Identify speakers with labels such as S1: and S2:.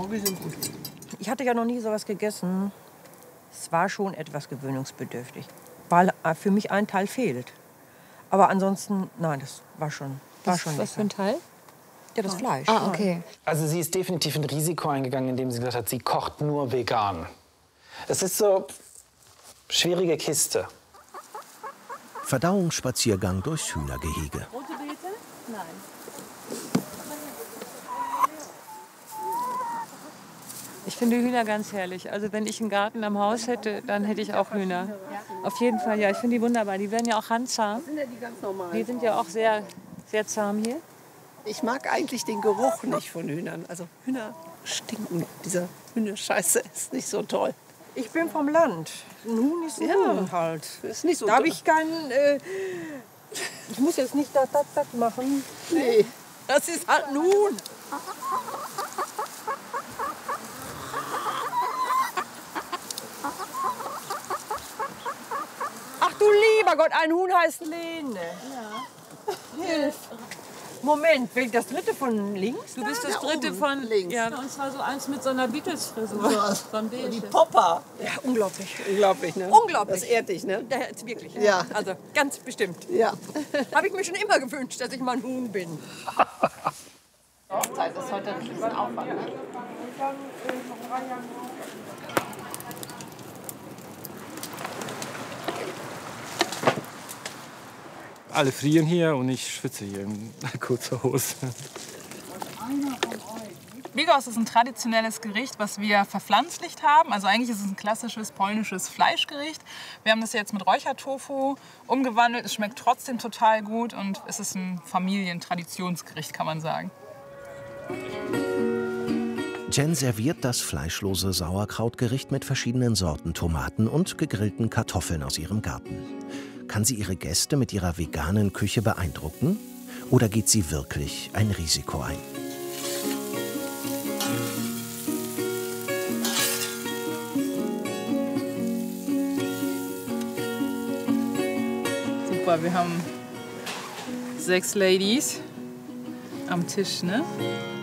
S1: die sind gut.
S2: Ich hatte ja noch nie sowas gegessen. Es war schon etwas gewöhnungsbedürftig, weil für mich ein Teil fehlt. Aber ansonsten, nein, das war schon lecker.
S3: Was für ein Teil?
S2: Ja, das Fleisch.
S3: Ah, okay.
S4: Also sie ist definitiv ein Risiko eingegangen, indem sie gesagt hat, sie kocht nur vegan. Das ist so schwierige Kiste.
S5: Verdauungsspaziergang durchs Hühnergehege.
S3: Rote Beete? Nein. Ich finde Hühner ganz herrlich. Also wenn ich einen Garten am Haus hätte, dann hätte ich auch Hühner. Auf jeden Fall, ja. Ich finde die wunderbar. Die werden ja auch handzahm.
S1: Sind ja die ganz normal.
S3: Die sind ja auch sehr, sehr zahm hier.
S1: Ich mag eigentlich den Geruch nicht von Hühnern. Also Hühner stinken. Dieser Hühnerscheiße ist nicht so toll.
S2: Ich bin vom Land. Ein Huhn ist ein Huhn halt.
S1: Ist nicht so
S2: Da habe ich keinen... ich muss jetzt nicht das machen.
S1: Nee, das ist halt ein Huhn.
S2: Ach du lieber Gott, ein Huhn heißt Lene. Ja. Hilf. Moment, bin ich das dritte von links?
S3: Du bist das dritte von
S1: links.
S3: Ja, und zwar so eins mit so einer Beatles-Frisur. So ein Beige.
S1: Die Popper.
S2: Ja, unglaublich.
S1: Unglaublich, ne?
S2: Unglaublich.
S1: Das ehrt dich, ne?
S2: Ja, jetzt wirklich.
S1: Ja.
S2: Also ganz bestimmt.
S1: Ja.
S2: Habe ich mir schon immer gewünscht, dass ich mal ein Huhn bin.
S1: Hochzeit ist heute ein bisschen Aufwand, ne?
S6: Alle frieren hier und ich schwitze hier in kurzer Hose.
S7: Bigos ist ein traditionelles Gericht, was wir verpflanzlicht haben. Also eigentlich ist es ein klassisches polnisches Fleischgericht. Wir haben das jetzt mit Räuchertofu umgewandelt. Es schmeckt trotzdem total gut und es ist ein Familientraditionsgericht, kann man sagen.
S5: Jen serviert das fleischlose Sauerkrautgericht mit verschiedenen Sorten Tomaten und gegrillten Kartoffeln aus ihrem Garten. Kann sie ihre Gäste mit ihrer veganen Küche beeindrucken? Oder geht sie wirklich ein Risiko ein?
S7: Super, wir haben 6 Ladies am Tisch, ne?